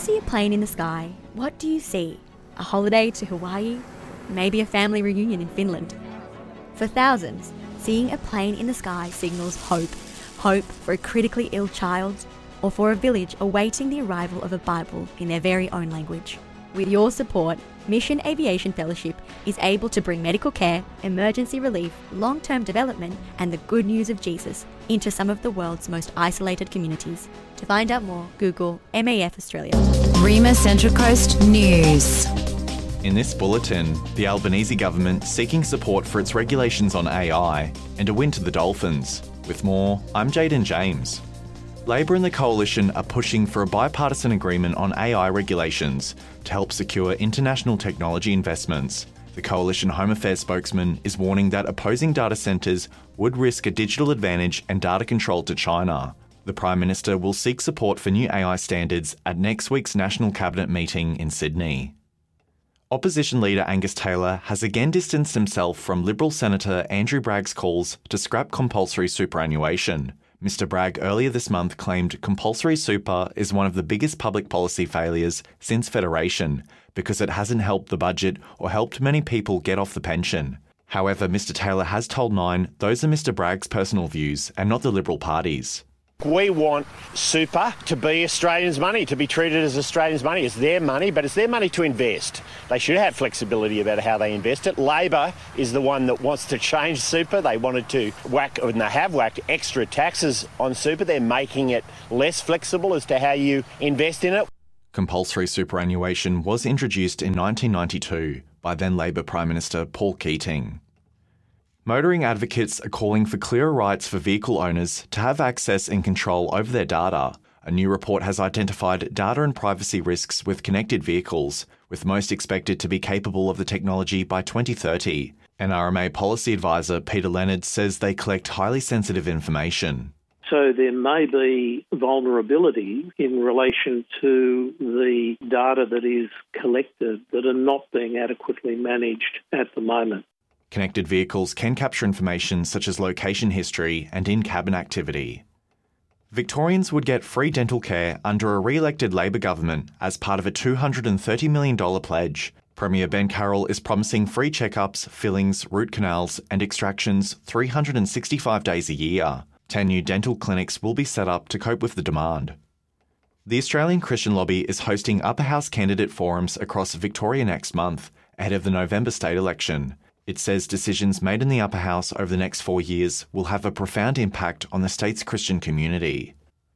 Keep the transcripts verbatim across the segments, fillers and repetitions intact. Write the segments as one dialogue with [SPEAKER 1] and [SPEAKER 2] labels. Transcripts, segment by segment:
[SPEAKER 1] see a plane in the sky, what do you see? A holiday to Hawaii? Maybe a family reunion in Finland? For thousands, seeing a plane in the sky signals hope. Hope for a critically ill child, or for a village awaiting the arrival of a Bible in their very own language. With your support, Mission Aviation Fellowship is able to bring medical care, emergency relief, long-term development, and the good news of Jesus into some of the world's most isolated communities. To find out more, Google M A F Australia.
[SPEAKER 2] Rima Central Coast News.
[SPEAKER 3] In this bulletin, the Albanese government seeking support for its regulations on A I and a win to the Dolphins. With more, I'm Jaden James. Labor and the Coalition are pushing for a bipartisan agreement on A I regulations to help secure international technology investments. The Coalition Home Affairs spokesman is warning that opposing data centres would risk a digital advantage and data control to China. The Prime Minister will seek support for new A I standards at next week's National Cabinet meeting in Sydney. Opposition leader Angus Taylor has again distanced himself from Liberal Senator Andrew Bragg's calls to scrap compulsory superannuation. Mister Bragg earlier this month claimed compulsory super is one of the biggest public policy failures since Federation because it hasn't helped the budget or helped many people get off the pension. However, Mister Taylor has told Nine those are Mister Bragg's personal views and not the Liberal Party's.
[SPEAKER 4] We want super to be Australians' money, to be treated as Australians' money. It's their money, but it's their money to invest. They should have flexibility about how they invest it. Labor is the one that wants to change super. They wanted to whack, and they have whacked extra taxes on super. They're making it less flexible as to how you invest in it.
[SPEAKER 3] Compulsory superannuation was introduced in nineteen ninety-two by then Labor Prime Minister Paul Keating. Motoring advocates are calling for clearer rights for vehicle owners to have access and control over their data. A new report has identified data and privacy risks with connected vehicles, with most expected to be capable of the technology by twenty thirty. N R M A policy advisor Peter Leonard says they collect highly sensitive information.
[SPEAKER 5] So there may be vulnerability in relation to the data that is collected that are not being adequately managed at the moment.
[SPEAKER 3] Connected vehicles can capture information such as location history and in-cabin activity. Victorians would get free dental care under a re-elected Labor government as part of a two hundred thirty million dollars pledge. Premier Ben Carroll is promising free checkups, fillings, root canals and extractions three hundred sixty-five days a year. Ten new dental clinics will be set up to cope with the demand. The Australian Christian Lobby is hosting upper house candidate forums across Victoria next month, ahead of the November state election. It says decisions made in the upper house over the next four years will have a profound impact on the state's Christian community.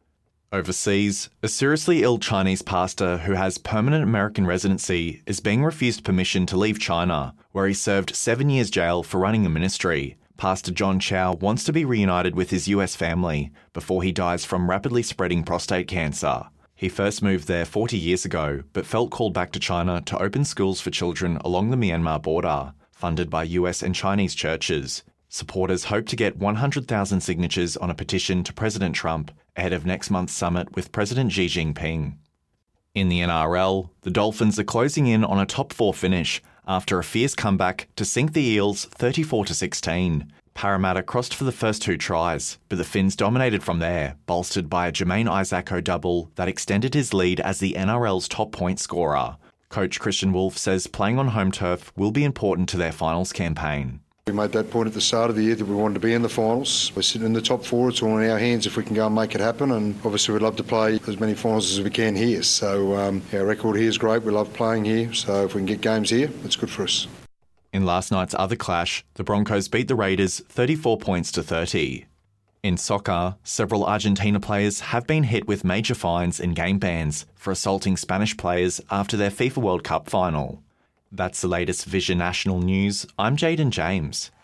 [SPEAKER 3] Overseas, a seriously ill Chinese pastor who has permanent American residency is being refused permission to leave China, where he served seven years jail for running a ministry. Pastor John Chow wants to be reunited with his U S family before he dies from rapidly spreading prostate cancer. He first moved there forty years ago, but felt called back to China to open schools for children along the Myanmar border, funded by U S and Chinese churches. Supporters hope to get one hundred thousand signatures on a petition to President Trump ahead of next month's summit with President Xi Jinping. In the N R L, the Dolphins are closing in on a top four finish after a fierce comeback to sink the Eels thirty-four to sixteen. Parramatta crossed for the first two tries, but the Finns dominated from there, bolstered by a Jermaine Isako double that extended his lead as the N R L's top point scorer. Coach Christian Wolf says playing on home turf will be important to their finals campaign.
[SPEAKER 6] We made that point at the start of the year that we wanted to be in the finals. We're sitting in the top four. It's all in our hands if we can go and make it happen. And obviously we'd love to play as many finals as we can here. So um, our record here is great. We love playing here. So if we can get games here, it's good for us.
[SPEAKER 3] In last night's other clash, the Broncos beat the Raiders thirty-four points to thirty. In soccer, several Argentina players have been hit with major fines and game bans for assaulting Spanish players after their FIFA World Cup final. That's the latest Vision National News. I'm Jaden James.